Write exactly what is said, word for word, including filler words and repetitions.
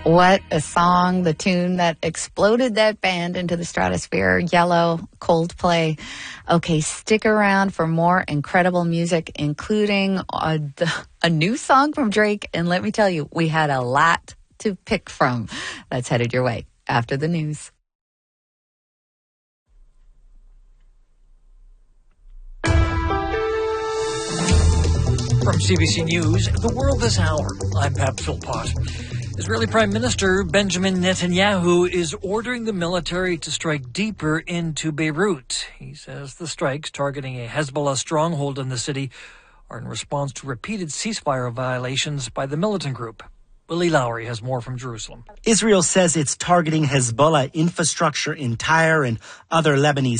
What a song, the tune that exploded that band into the stratosphere, Yellow, Coldplay. Okay, stick around for more incredible music, including a, a new song from Drake. And let me tell you, we had a lot to pick from. That's headed your way after the news. From C B C News, The World This Hour, I'm Pat Philpott. Israeli Prime Minister Benjamin Netanyahu is ordering the military to strike deeper into Beirut. He says the strikes targeting a Hezbollah stronghold in the city are in response to repeated ceasefire violations by the militant group. Willie Lowry has more from Jerusalem. Israel says it's targeting Hezbollah infrastructure in Tyre and other Lebanese